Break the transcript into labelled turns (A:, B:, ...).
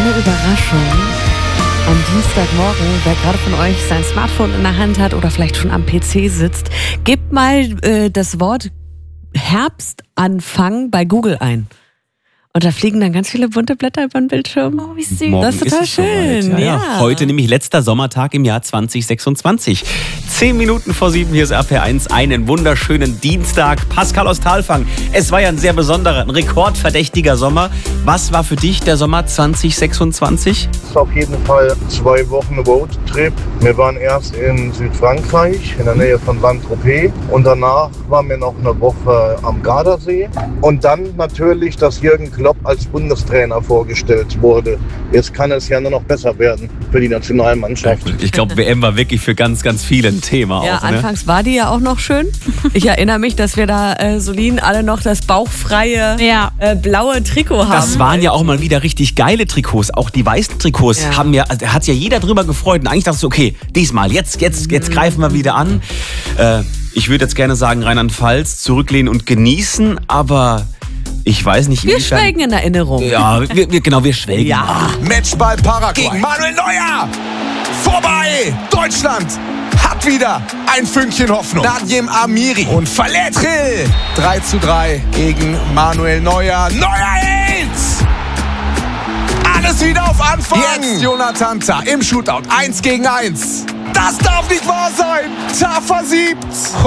A: eine Überraschung. Am Dienstagmorgen, wer gerade von euch sein Smartphone in der Hand hat oder vielleicht schon am PC sitzt, gebt mal das Wort Herbstanfang bei Google ein. Und da fliegen dann ganz viele bunte Blätter über den Bildschirm. Oh, wie süß.
B: Morgen
A: das ist total schön.
B: Soweit. Ja. Heute nämlich letzter Sommertag im Jahr 2026. 10 Minuten vor 7, hier ist RPR1. Einen wunderschönen Dienstag. Pascal aus Thalfang. Es war ja ein sehr besonderer, ein rekordverdächtiger Sommer. Was war für dich der Sommer 2026?
C: Das ist auf jeden Fall 2 Wochen Roadtrip. Wir waren erst in Südfrankreich, in der Nähe von Saint-Tropez. Und danach waren wir noch eine Woche am Gardasee. Und dann natürlich, dass Jürgen Klopp als Bundestrainer vorgestellt wurde. Jetzt kann es ja nur noch besser werden für die Nationalmannschaft.
B: Ich glaube, WM war wirklich für ganz, ganz viele ein Thema.
A: Ja,
B: auch, ne?
A: Anfangs war die ja auch noch schön. Ich erinnere mich, dass wir da soliden alle noch das bauchfreie blaue Trikot haben.
B: Das waren ja auch mal wieder richtig geile Trikots. Auch die weißen Trikots haben ja, also hat ja jeder drüber gefreut. Und eigentlich dachte ich, okay, diesmal, jetzt greifen wir wieder an. Ich würde jetzt gerne sagen, Rheinland-Pfalz, zurücklehnen und genießen, aber ich weiß nicht,
A: wir schwelgen in Erinnerung.
B: Ja, wir schwelgen.
A: Ja.
D: Matchball Paraguay gegen Manuel Neuer. Vorbei. Deutschland hat wieder ein Fünkchen Hoffnung. Nadjem Amiri und Verlettrill. 3:3 gegen Manuel Neuer. Neuer hält. Alles wieder auf Anfang. Jetzt Jonathan Tah im Shootout. 1 gegen 1. Das darf nicht wahr sein. Tah versiebt.